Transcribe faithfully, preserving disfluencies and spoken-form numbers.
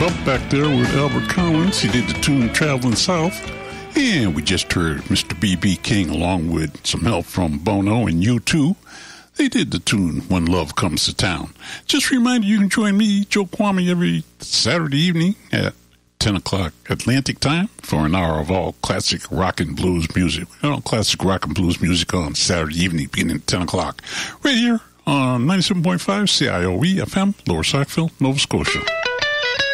Bump back there with Albert Collins. He did the tune Traveling South. And we just heard Mister B B. King along with some help from Bono and U two. They did the tune When Love Comes to Town. Just a reminder, you can join me, Joe Kwame, every Saturday evening at ten o'clock Atlantic time for an hour of all classic rock and blues music. You know, classic rock and blues music on Saturday evening beginning at ten o'clock. Right here on ninety-seven point five C I O E F M, Lower Sackville, Nova Scotia.